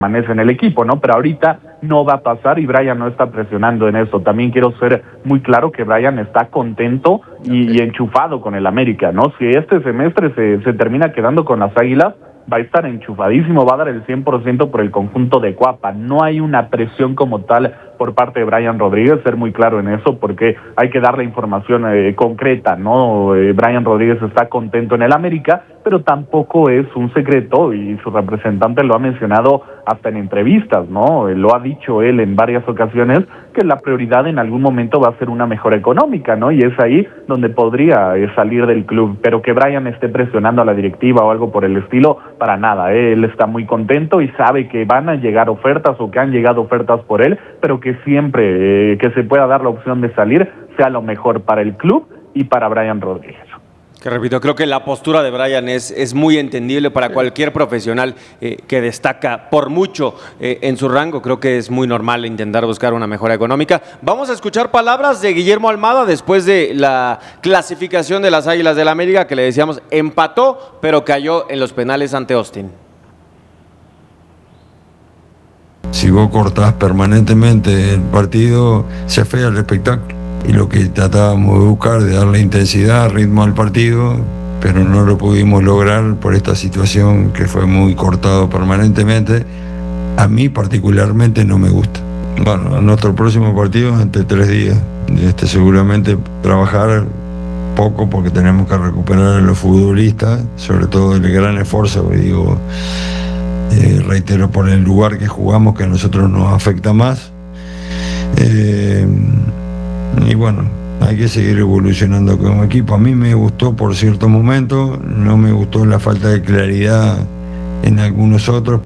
permanece en el equipo, ¿no? Pero ahorita no va a pasar y Brian no está presionando en eso. También quiero ser muy claro que Brian está contento y enchufado con el América, ¿no? Si este semestre se termina quedando con las Águilas, va a estar enchufadísimo, va a dar el 100% por el conjunto de Cuapa. No hay una presión como tal por parte de Brian Rodríguez, ser muy claro en eso, porque hay que darle información concreta, ¿no? Brian Rodríguez está contento en el América, pero tampoco es un secreto, y su representante lo ha mencionado hasta en entrevistas, ¿no? Lo ha dicho él en varias ocasiones, que la prioridad en algún momento va a ser una mejora económica, ¿no? Y es ahí donde podría salir del club, pero que Brian esté presionando a la directiva o algo por el estilo, para nada, él está muy contento y sabe que van a llegar ofertas o que han llegado ofertas por él, pero que siempre que se pueda dar la opción de salir, sea lo mejor para el club y para Brian Rodríguez. Que repito, creo que la postura de Brian es muy entendible para cualquier profesional que destaca por mucho en su rango. Creo que es muy normal intentar buscar una mejora económica. Vamos a escuchar palabras de Guillermo Almada después de la clasificación de las Águilas del América, que le decíamos empató, pero cayó en los penales ante Austin. Si vos cortás permanentemente el partido, se afea el espectáculo. Y lo que tratábamos de buscar, de darle intensidad, ritmo al partido, pero no lo pudimos lograr por esta situación que fue muy cortado permanentemente. A mí particularmente no me gusta. Bueno, nuestro próximo partido es entre 3 días. Seguramente trabajar poco porque tenemos que recuperar a los futbolistas, sobre todo el gran esfuerzo, digo, reitero, por el lugar que jugamos, que a nosotros nos afecta más. Y bueno, hay que seguir evolucionando como equipo. A mí me gustó por ciertos momentos, no me gustó la falta de claridad en algunos otros.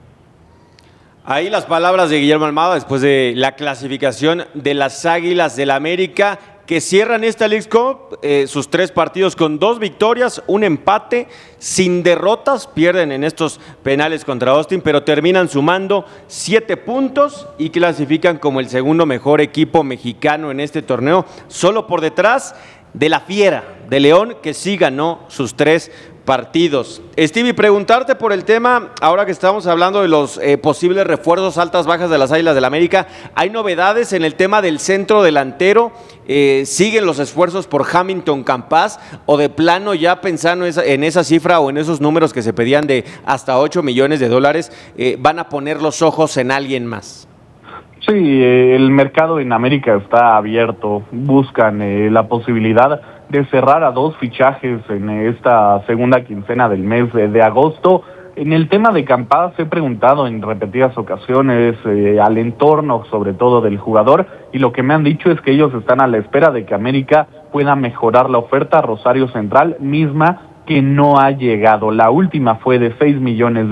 Ahí las palabras de Guillermo Almada después de la clasificación de las Águilas del América, que cierran esta Leagues Cup, sus 3 partidos con 2 victorias, un empate, sin derrotas, pierden en estos penales contra Austin, pero terminan sumando 7 puntos y clasifican como el segundo mejor equipo mexicano en este torneo, solo por detrás de la Fiera, de León, que sí ganó sus 3 partidos. Stevie, preguntarte por el tema, ahora que estamos hablando de los posibles refuerzos altas bajas de las Águilas del América, ¿hay novedades en el tema del centro delantero? ¿Siguen los esfuerzos por Hamilton Campas o de plano ya pensando en esa cifra o en esos números que se pedían de hasta $8 millones, van a poner los ojos en alguien más? Sí, el mercado en América está abierto, buscan la posibilidad de cerrar a 2 fichajes en esta segunda quincena del mes de agosto. En el tema de Campas he preguntado en repetidas ocasiones al entorno, sobre todo del jugador, y lo que me han dicho es que ellos están a la espera de que América pueda mejorar la oferta a Rosario Central, misma que no ha llegado. La última fue de $6 millones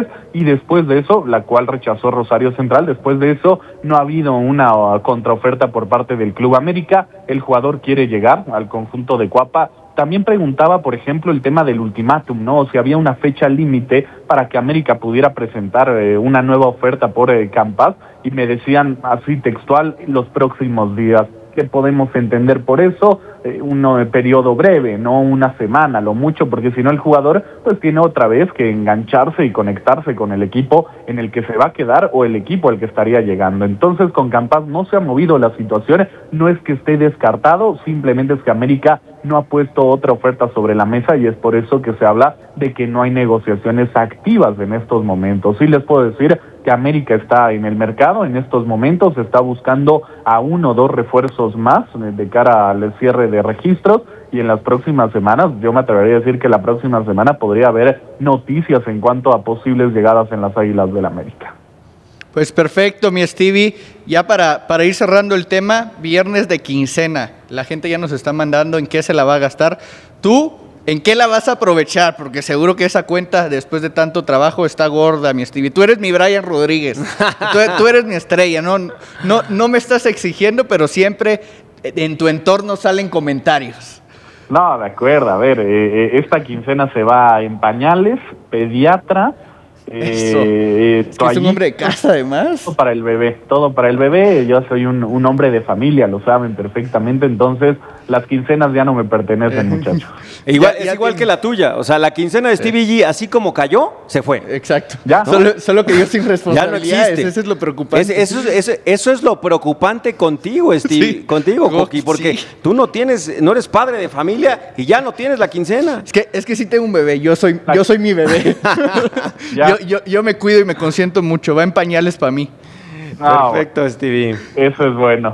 y después de eso, la cual rechazó Rosario Central, después de eso no ha habido una contraoferta por parte del Club América. El jugador quiere llegar al conjunto de Cuapa. También preguntaba, por ejemplo, el tema del ultimátum, ¿no? Si había una fecha límite para que América pudiera presentar una nueva oferta por Campas, y me decían así textual, los próximos días. ¿Qué podemos entender por eso? Un periodo breve, no una semana, lo mucho, porque si no el jugador pues tiene otra vez que engancharse y conectarse con el equipo en el que se va a quedar o el equipo al que estaría llegando. Entonces con Campas no se ha movido la situación, no es que esté descartado, simplemente es que América no ha puesto otra oferta sobre la mesa y es por eso que se habla de que no hay negociaciones activas en estos momentos. Sí les puedo decir que América está en el mercado en estos momentos, está buscando a 1 o 2 refuerzos más de cara al cierre de registros, y en las próximas semanas, yo me atrevería a decir que la próxima semana podría haber noticias en cuanto a posibles llegadas en las Águilas del América. Pues perfecto, mi Stevie. Ya para ir cerrando el tema, viernes de quincena. La gente ya nos está mandando en qué se la va a gastar. ¿Tú en qué la vas a aprovechar? Porque seguro que esa cuenta, después de tanto trabajo, está gorda, mi Stevie. Tú eres mi Brian Rodríguez. Tú eres mi estrella. No me estás exigiendo, pero siempre en tu entorno salen comentarios. No, de acuerdo. A ver, esta quincena se va en pañales, pediatra. Es que es un hombre de casa, además. Todo para el bebé. Yo soy un hombre de familia, lo saben perfectamente. Entonces, las quincenas ya no me pertenecen, muchachos. Igual, es igual que la tuya. O sea, la quincena de Stevie G, así como cayó, se fue. Exacto. Ya, ¿no? Solo que yo sin responsabilidades. Ya no existe. Eso es lo preocupante. Eso es lo preocupante contigo, Steve. Sí. Cocongi, porque Sí. tú no eres padre de familia y ya no tienes la quincena. Es que sí tengo un bebé, yo soy mi bebé. Ya. yo me cuido y me consiento mucho, va en pañales para mí. Perfecto, Stevie. Eso es bueno.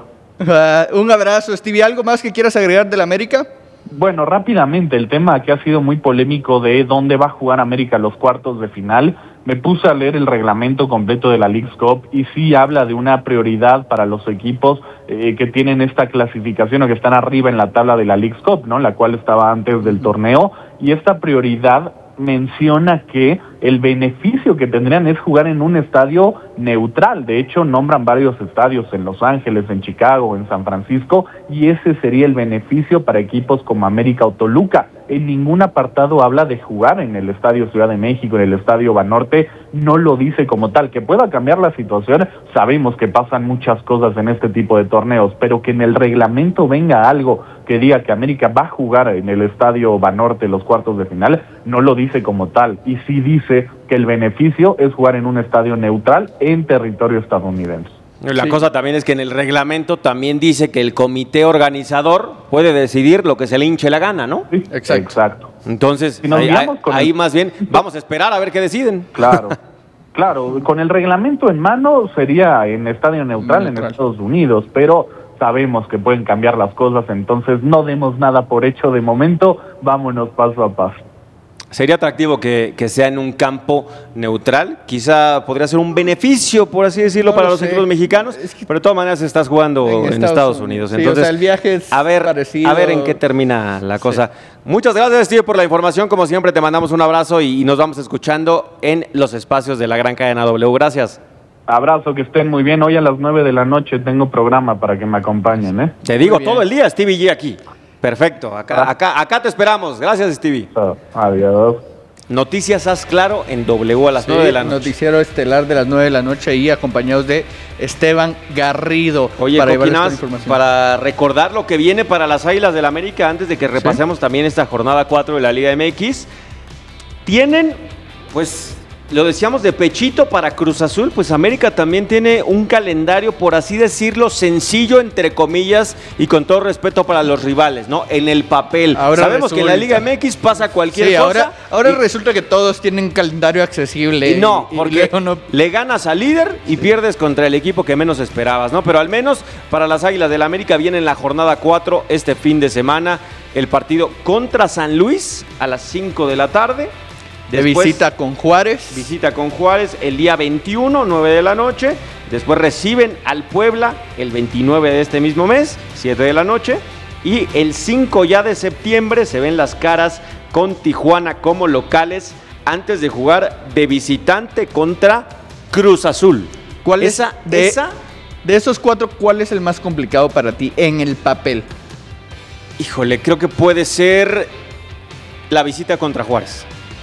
Un abrazo, Stevie. ¿Algo más que quieras agregar del América? Bueno, rápidamente, el tema que ha sido muy polémico de dónde va a jugar América los cuartos de final, me puse a leer el reglamento completo de la Leagues Cup y sí habla de una prioridad para los equipos que tienen esta clasificación o que están arriba en la tabla de la Leagues Cup, ¿no? La cual estaba antes del torneo, y esta prioridad menciona que el beneficio que tendrían es jugar en un estadio neutral. De hecho, nombran varios estadios en Los Ángeles, en Chicago, en San Francisco, y ese sería el beneficio para equipos como América o Toluca. En ningún apartado habla de jugar en el Estadio Ciudad de México, en el Estadio Banorte, no lo dice como tal. Que pueda cambiar la situación, sabemos que pasan muchas cosas en este tipo de torneos, pero que en el reglamento venga algo que diga que América va a jugar en el Estadio Banorte los cuartos de final, no lo dice como tal, y sí dice que el beneficio es jugar en un estadio neutral en territorio estadounidense. La cosa también es que en el reglamento también dice que el comité organizador puede decidir lo que se le hinche la gana, ¿no? Sí, exacto. Entonces, Si nos guiamos con ahí el- más bien vamos a esperar a ver qué deciden. Claro, claro, con el reglamento en mano sería en estadio neutral en Estados Unidos, pero sabemos que pueden cambiar las cosas, entonces no demos nada por hecho de momento, vámonos paso a paso. Sería atractivo que sea en un campo neutral. Quizá podría ser un beneficio, por así decirlo, No para lo los sé. equipos mexicanos, Es que- pero de todas maneras estás jugando en Estados Unidos. Sí, Entonces, o sea, el viaje es parecido. a ver en qué termina la cosa. Muchas gracias, Steve, por la información. Como siempre, te mandamos un abrazo y nos vamos escuchando en los espacios de la gran cadena W. Gracias. Abrazo, que estén muy bien. Hoy a las 9 de la noche tengo programa para que me acompañen, ¿eh? Te digo Muy bien. todo el día, Stevie G aquí. Perfecto, acá te esperamos. Gracias, Stevie. Adiós. Noticias Haz Claro en W a las 9 de la noche. Noticiero estelar de las 9 de la noche y acompañados de Esteban Garrido. Oye, para Coqui, llevarles nada toda la más información. para recordar lo que viene para las Águilas del América antes de que repasemos también esta jornada 4 de la Liga MX. Tienen, pues, lo decíamos de pechito para Cruz Azul, pues América también tiene un calendario, por así decirlo, sencillo, entre comillas, y con todo respeto para los rivales, ¿no? En el papel. Ahora Sabemos que en la Liga resulta. MX pasa cualquier Sí, cosa. ahora y- resulta que todos tienen un calendario accesible. Y no, y porque luego no- le ganas al líder y pierdes contra el equipo que menos esperabas, ¿no? Pero al menos para las Águilas del América viene en la jornada 4 este fin de semana el partido contra San Luis a las 5 de la tarde. de Después, visita con Juárez. visita con Juárez el día 21, 9 de la noche. Después reciben al Puebla el 29 de este mismo mes, 7 de la noche. Y el 5 ya de septiembre se ven las caras con Tijuana como locales antes de jugar de visitante contra Cruz Azul. ¿Cuál es esa? de esos 4, cuál es el más complicado para ti en el papel? Híjole, creo que puede ser la visita contra Juárez.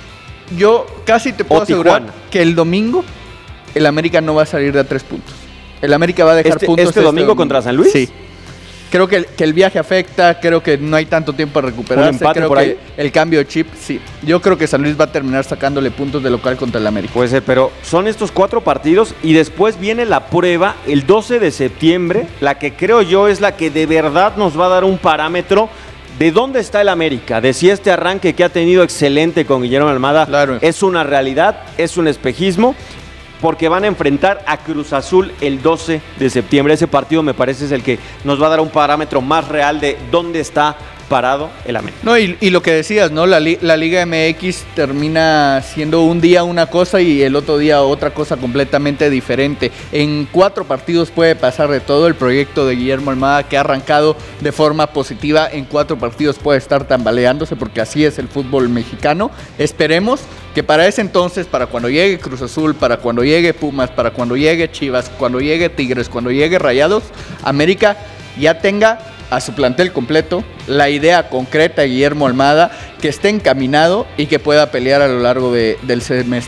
Yo casi te puedo O asegurar Tijuana. que el domingo el América no va a salir de a 3 puntos. El América va a dejar puntos ¿Este domingo contra San Luis? Sí. Creo que el viaje afecta, creo que no hay tanto tiempo para recuperarse. ¿Un empate creo por que ahí? el cambio de chip, sí. Yo creo que San Luis va a terminar sacándole puntos de local contra el América. Puede ser, pero son estos 4 partidos y después viene la prueba el 12 de septiembre, la que creo yo es la que de verdad nos va a dar un parámetro de dónde está el América, de si este arranque que ha tenido excelente con Guillermo Almada Claro. es una realidad, es un espejismo, porque van a enfrentar a Cruz Azul el 12 de septiembre. Ese partido me parece es el que nos va a dar un parámetro más real de dónde está parado el América. No, y lo que decías, ¿no? La Liga MX termina siendo un día una cosa y el otro día otra cosa completamente diferente. En 4 partidos puede pasar de todo. El proyecto de Guillermo Almada, que ha arrancado de forma positiva, en 4 partidos puede estar tambaleándose, porque así es el fútbol mexicano. Esperemos que para ese entonces, para cuando llegue Cruz Azul, para cuando llegue Pumas, para cuando llegue Chivas, cuando llegue Tigres, cuando llegue Rayados, América ya tenga a su plantel completo, la idea concreta de Guillermo Almada, que esté encaminado y que pueda pelear a lo largo del semestre.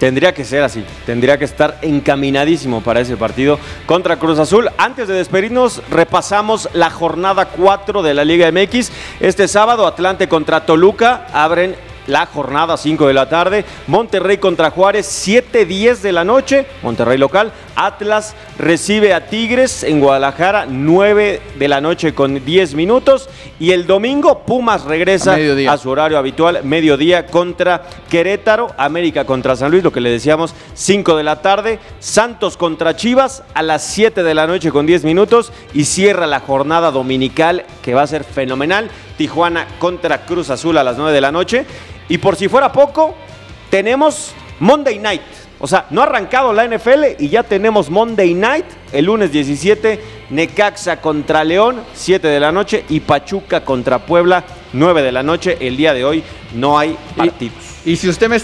Tendría que ser así, tendría que estar encaminadísimo para ese partido contra Cruz Azul. Antes de despedirnos, repasamos la jornada 4 de la Liga MX. Este sábado, Atlante contra Toluca abren la jornada 5 de la tarde. Monterrey contra Juárez, 7:10 de la noche, Monterrey local. Atlas recibe a Tigres en Guadalajara, 9 de la noche con 10 minutos. Y el domingo, Pumas regresa a su horario habitual, mediodía contra Querétaro. América contra San Luis, lo que le decíamos, 5 de la tarde. Santos contra Chivas a las 7 de la noche con 10 minutos. Y cierra la jornada dominical, que va a ser fenomenal. Tijuana contra Cruz Azul a las 9 de la noche. Y por si fuera poco, tenemos Monday Night. O sea, no ha arrancado la NFL y ya tenemos Monday Night. El lunes 17, Necaxa contra León, 7 de la noche. Y Pachuca contra Puebla, 9 de la noche. El día de hoy no hay partidos. Y si usted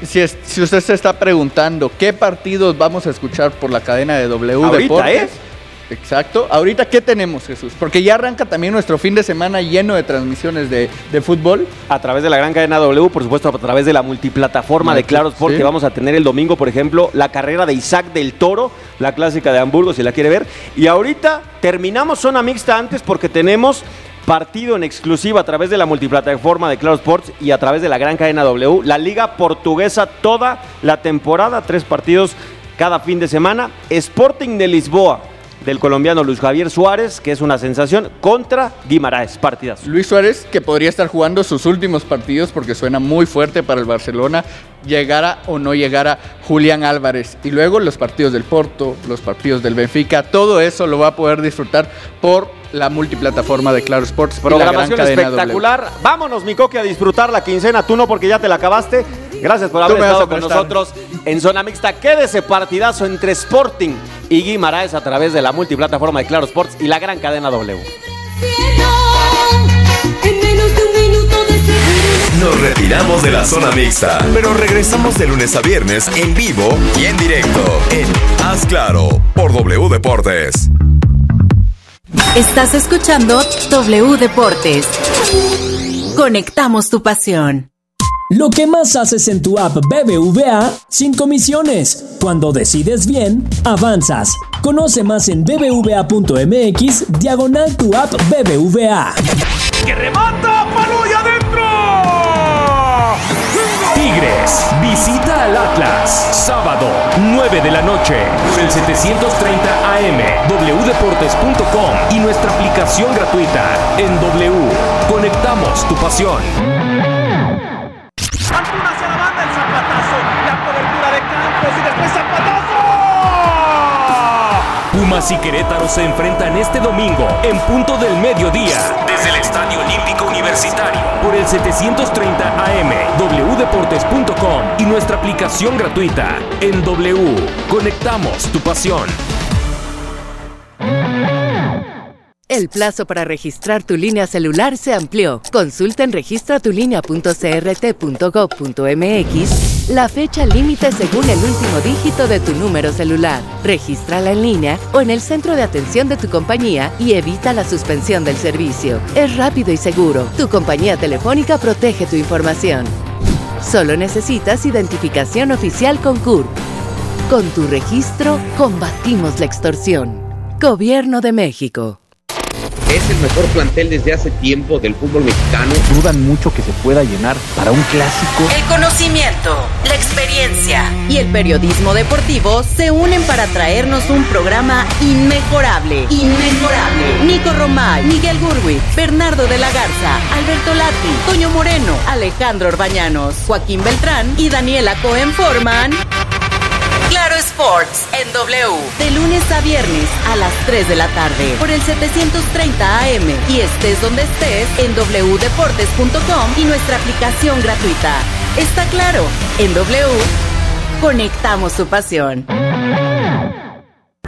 se está preguntando qué partidos vamos a escuchar por la cadena de W Deportes. Exacto. Ahorita, ¿qué tenemos, Jesús? Porque ya arranca también nuestro fin de semana lleno de transmisiones de fútbol. A través de la gran cadena W, por supuesto, a través de la multiplataforma de Claro Sport, sí, que vamos a tener el domingo, por ejemplo, la carrera de Isaac del Toro, la clásica de Hamburgo, si la quiere ver. Y ahorita terminamos zona mixta antes porque tenemos partido en exclusiva a través de la multiplataforma de Claro Sports y a través de la gran cadena W. La Liga Portuguesa toda la temporada, 3 partidos cada fin de semana. Sporting de Lisboa, del colombiano Luis Javier Suárez, que es una sensación, contra Guimaraes. Partidas. Luis Suárez, que podría estar jugando sus últimos partidos porque suena muy fuerte para el Barcelona, llegara o no llegara Julián Álvarez. Y luego los partidos del Porto, los partidos del Benfica, todo eso lo va a poder disfrutar por la multiplataforma de Claro Sports. Programación espectacular. W. Vámonos, mi Coqui, a disfrutar la quincena. Tú no, porque ya te la acabaste. Gracias por haber estado con nosotros en Zona Mixta. Quédese partidazo entre Sporting y Guimaraes a través de la multiplataforma de Claro Sports y la gran cadena W. Nos retiramos de la Zona Mixta, pero regresamos de lunes a viernes en vivo y en directo en Haz Claro por W Deportes. Estás escuchando W Deportes. Conectamos tu pasión. Lo que más haces en tu app BBVA sin comisiones. Cuando decides bien, avanzas. Conoce más en bbva.mx/tu app BBVA. ¡Que remata! ¡Paluya adentro! Tigres visita al Atlas. Sábado, 9 de la noche. El 730 AM, wdeportes.com y nuestra aplicación gratuita en W. Conectamos tu pasión. Antuna hacia la banda, el zapatazo, la cobertura de Campos y después zapatazo. Pumas y Querétaro se enfrentan este domingo en punto del mediodía desde el Estadio Olímpico Universitario por el 730 AM, wdeportes.com y nuestra aplicación gratuita en W. Conectamos tu pasión. El plazo para registrar tu línea celular se amplió. Consulta en registratulinea.crt.gov.mx la fecha límite según el último dígito de tu número celular. Regístrala en línea o en el centro de atención de tu compañía y evita la suspensión del servicio. Es rápido y seguro. Tu compañía telefónica protege tu información. Solo necesitas identificación oficial con CURP. Con tu registro, combatimos la extorsión. Gobierno de México. Es el mejor plantel desde hace tiempo del fútbol mexicano. Dudan mucho que se pueda llenar para un clásico. El conocimiento, la experiencia y el periodismo deportivo se unen para traernos un programa inmejorable. Nico Romay, Miguel Gurwitz, Bernardo de la Garza, Alberto Lati, Toño Moreno, Alejandro Orbañanos, Joaquín Beltrán y Daniela Cohen forman Claro Sports en W, de lunes a viernes a las 3 de la tarde por el 730 AM y estés donde estés en wdeportes.com y nuestra aplicación gratuita. Está claro, en W, conectamos tu pasión.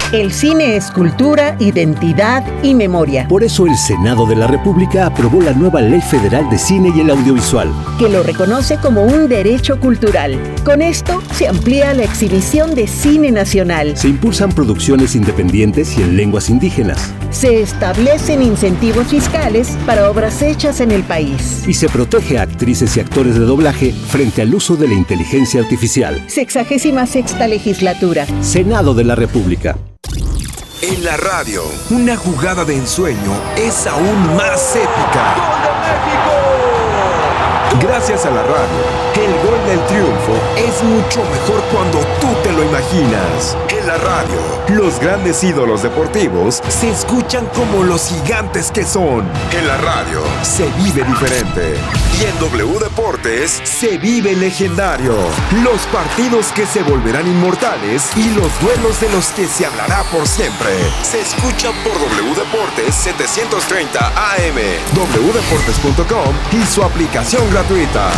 El cine es cultura, identidad y memoria. Por eso el Senado de la República aprobó la nueva Ley Federal de Cine y el Audiovisual, que lo reconoce como un derecho cultural. Con esto se amplía la exhibición de cine nacional. Se impulsan producciones independientes y en lenguas indígenas. Se establecen incentivos fiscales para obras hechas en el país. Y se protege a actrices y actores de doblaje frente al uso de la inteligencia artificial. 66ª legislatura. Senado de la República. En la radio, una jugada de ensueño es aún más épica. ¡Gol de México! Gracias a la radio, el gol del triunfo es mucho mejor cuando tú te lo imaginas. En la radio, los grandes ídolos deportivos se escuchan como los gigantes que son. En la radio, se vive diferente. Y en W Deportes, se vive legendario. Los partidos que se volverán inmortales y los duelos de los que se hablará por siempre. Se escuchan por W Deportes 730 AM, wdeportes.com y su aplicación gratuita.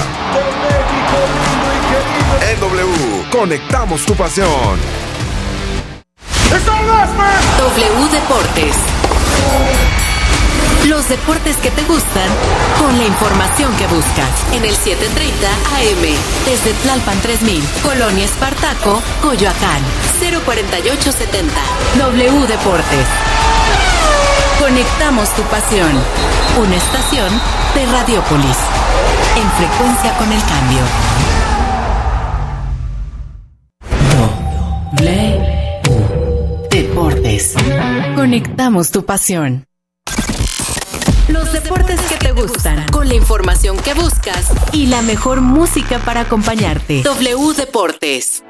En W, conectamos tu pasión. W Deportes. Los deportes que te gustan con la información que buscas. En el 730 AM, desde Tlalpan 3000, Colonia Espartaco, Coyoacán, 04870. W Deportes. Conectamos tu pasión. Una estación de Radiópolis. En frecuencia con el cambio. W Deportes. Conectamos tu pasión. Los deportes que te gustan, con la información que buscas y la mejor música para acompañarte. W Deportes.